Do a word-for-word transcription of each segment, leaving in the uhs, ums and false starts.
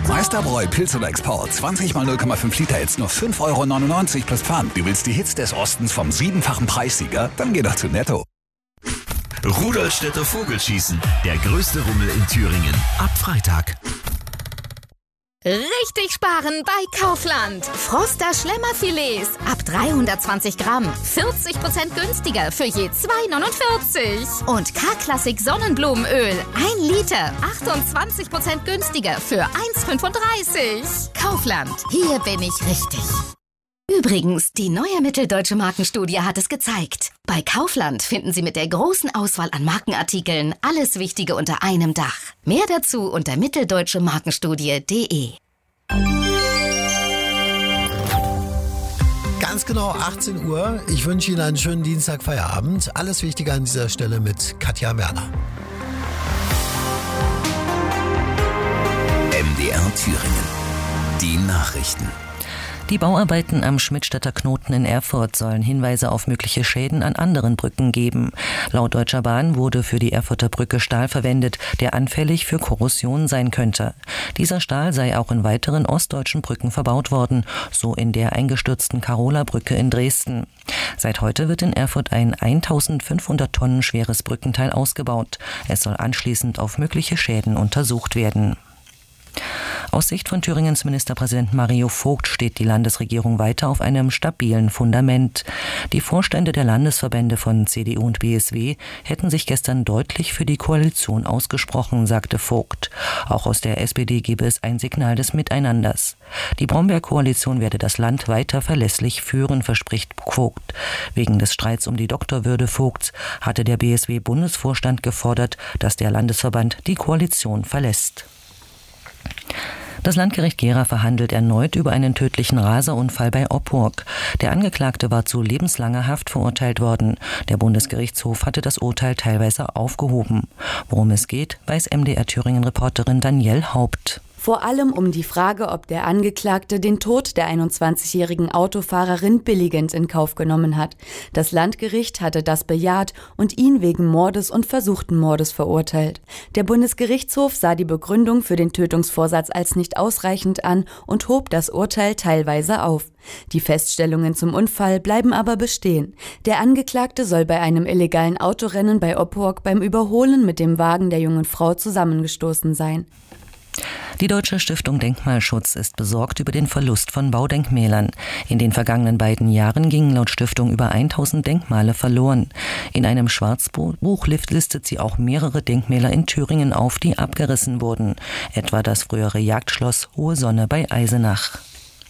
Meisterbräu Pilz oder Export. zwanzig mal null Komma fünf Liter jetzt nur fünf Euro neunundneunzig plus Pfand. Du willst die Hits des Ostens vom siebenfachen Preissieger? Dann geh doch zu Netto. Rudolstädter Vogelschießen. Der größte Rummel in Thüringen. Ab Freitag. Richtig sparen bei Kaufland. Froster Schlemmerfilets ab dreihundertzwanzig Gramm. vierzig Prozent günstiger für je zwei neunundvierzig. Und K-Klassik Sonnenblumenöl. ein Liter. achtundzwanzig Prozent günstiger für eins fünfunddreißig. Kaufland. Hier bin ich richtig. Übrigens, die neue Mitteldeutsche Markenstudie hat es gezeigt. Bei Kaufland finden Sie mit der großen Auswahl an Markenartikeln alles Wichtige unter einem Dach. Mehr dazu unter mitteldeutsche markenstudie punkt de. Ganz genau achtzehn Uhr. Ich wünsche Ihnen einen schönen Dienstag-Feierabend. Alles Wichtige an dieser Stelle mit Katja Werner. M D R Thüringen. Die Nachrichten. Die Bauarbeiten am Schmidtstädter Knoten in Erfurt sollen Hinweise auf mögliche Schäden an anderen Brücken geben. Laut Deutscher Bahn wurde für die Erfurter Brücke Stahl verwendet, der anfällig für Korrosion sein könnte. Dieser Stahl sei auch in weiteren ostdeutschen Brücken verbaut worden, so in der eingestürzten Karola-Brücke in Dresden. Seit heute wird in Erfurt ein eintausendfünfhundert Tonnen schweres Brückenteil ausgebaut. Es soll anschließend auf mögliche Schäden untersucht werden. Aus Sicht von Thüringens Ministerpräsident Mario Vogt steht die Landesregierung weiter auf einem stabilen Fundament. Die Vorstände der Landesverbände von C D U und B S W hätten sich gestern deutlich für die Koalition ausgesprochen, sagte Vogt. Auch aus der S P D gebe es ein Signal des Miteinanders. Die Brombeer-Koalition werde das Land weiter verlässlich führen, verspricht Vogt. Wegen des Streits um die Doktorwürde Vogts hatte der B S W-Bundesvorstand gefordert, dass der Landesverband die Koalition verlässt. Das Landgericht Gera verhandelt erneut über einen tödlichen Raserunfall bei Oppurg. Der Angeklagte war zu lebenslanger Haft verurteilt worden. Der Bundesgerichtshof hatte das Urteil teilweise aufgehoben. Worum es geht, weiß M D R Thüringen-Reporterin Danielle Haupt. Vor allem um die Frage, ob der Angeklagte den Tod der einundzwanzigjährigen Autofahrerin billigend in Kauf genommen hat. Das Landgericht hatte das bejaht und ihn wegen Mordes und versuchten Mordes verurteilt. Der Bundesgerichtshof sah die Begründung für den Tötungsvorsatz als nicht ausreichend an und hob das Urteil teilweise auf. Die Feststellungen zum Unfall bleiben aber bestehen. Der Angeklagte soll bei einem illegalen Autorennen bei Oppurg beim Überholen mit dem Wagen der jungen Frau zusammengestoßen sein. Die Deutsche Stiftung Denkmalschutz ist besorgt über den Verlust von Baudenkmälern. In den vergangenen beiden Jahren gingen laut Stiftung über tausend Denkmale verloren. In einem Schwarzbuch listet sie auch mehrere Denkmäler in Thüringen auf, die abgerissen wurden. Etwa das frühere Jagdschloss Hohe Sonne bei Eisenach.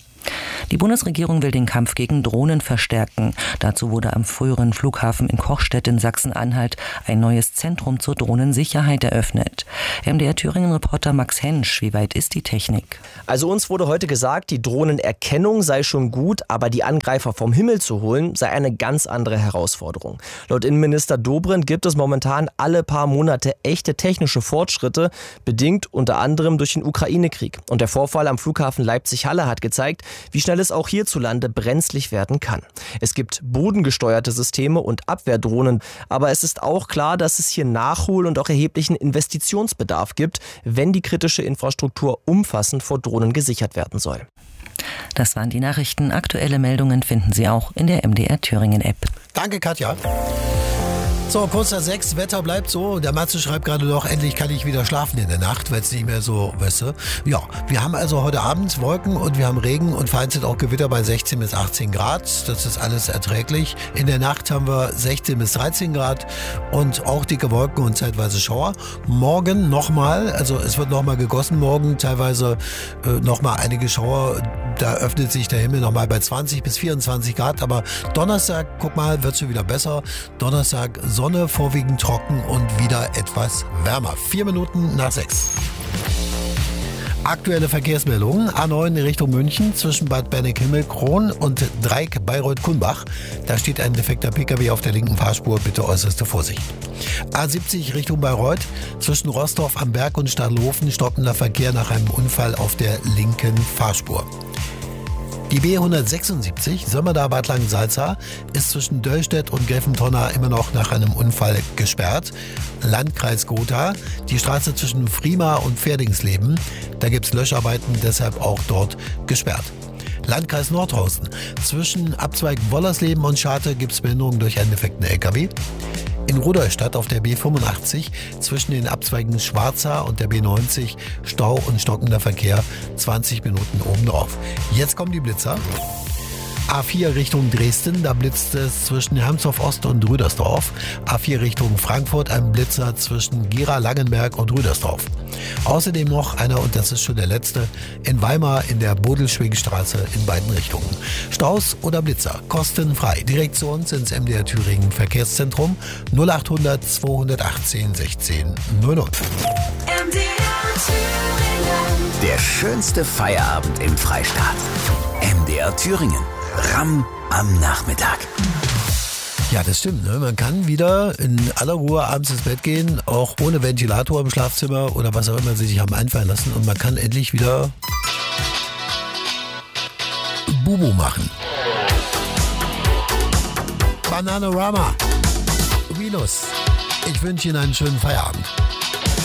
Die Bundesregierung will den Kampf gegen Drohnen verstärken. Dazu wurde am früheren Flughafen in Kochstedt in Sachsen-Anhalt ein neues Zentrum zur Drohnensicherheit eröffnet. M D R Thüringen-Reporter Max Hensch, wie weit ist die Technik? Also uns wurde heute gesagt, die Drohnenerkennung sei schon gut, aber die Angreifer vom Himmel zu holen, sei eine ganz andere Herausforderung. Laut Innenminister Dobrindt gibt es momentan alle paar Monate echte technische Fortschritte, bedingt unter anderem durch den Ukraine-Krieg. Und der Vorfall am Flughafen Leipzig-Halle hat gezeigt, wie schnell es auch hierzulande brenzlig werden kann. Es gibt bodengesteuerte Systeme und Abwehrdrohnen, aber es ist auch klar, dass es hier Nachhol- und auch erheblichen Investitionsbedarf gibt, wenn die kritische Infrastruktur umfassend vor Drohnen gesichert werden soll. Das waren die Nachrichten. Aktuelle Meldungen finden Sie auch in der M D R Thüringen-App. Danke, Katja. So, kurz nach sechs, Wetter bleibt so. Der Matze schreibt gerade noch, endlich kann ich wieder schlafen in der Nacht, weil es nicht mehr so, weißt du. Ja, wir haben also heute Abend Wolken und wir haben Regen und vereinzelt auch Gewitter bei sechzehn bis achtzehn Grad. Das ist alles erträglich. In der Nacht haben wir sechzehn bis dreizehn Grad und auch dicke Wolken und zeitweise Schauer. Morgen nochmal, also es wird nochmal gegossen morgen, teilweise äh, nochmal einige Schauer. Da öffnet sich der Himmel nochmal bei zwanzig bis vierundzwanzig Grad. Aber Donnerstag, guck mal, wird es schon wieder besser. Donnerstag Sonne, vorwiegend trocken und wieder etwas wärmer. Vier Minuten nach sechs. Aktuelle Verkehrsmeldungen. A neun Richtung München zwischen Bad Berneck-Himmelkron und Dreieck Bayreuth-Kulmbach. Da steht ein defekter Pkw auf der linken Fahrspur. Bitte äußerste Vorsicht. A siebzig Richtung Bayreuth zwischen Roßdorf am Berg und Stadelhofen stockender Verkehr nach einem Unfall auf der linken Fahrspur. Die B hundertsechsundsiebzig, Sömmerda-Bad Langensalza, ist zwischen Döllstedt und Gelfentonna immer noch nach einem Unfall gesperrt. Landkreis Gotha, die Straße zwischen Frima und Pferdingsleben, da gibt es Löscharbeiten, deshalb auch dort gesperrt. Landkreis Nordhausen, zwischen Abzweig Wollersleben und Scharte gibt es Behinderungen durch einen defekten L K W. In Rudolstadt auf der B fünfundachtzig zwischen den Abzweigen Schwarza und der B neunzig Stau und stockender Verkehr, zwanzig Minuten obendrauf. Jetzt kommen die Blitzer. A vier Richtung Dresden, da blitzt es zwischen Hermsdorf Ost und Rüdersdorf. A vier Richtung Frankfurt, ein Blitzer zwischen Gera, Langenberg und Rüdersdorf. Außerdem noch einer, und das ist schon der letzte, in Weimar in der Bodelschwingstraße in beiden Richtungen. Staus oder Blitzer, kostenfrei. Direkt zu uns ins M D R Thüringen Verkehrszentrum null achthundert zweihundertachtzehn sechzehn null null. M D R Thüringen. Der schönste Feierabend im Freistaat. M D R Thüringen. Ramm am Nachmittag. Ja, das stimmt. Ne? Man kann wieder in aller Ruhe abends ins Bett gehen, auch ohne Ventilator im Schlafzimmer oder was auch immer sie sich haben einfallen lassen. Und man kann endlich wieder Bubu machen. Bananarama. Venus. Ich wünsche Ihnen einen schönen Feierabend.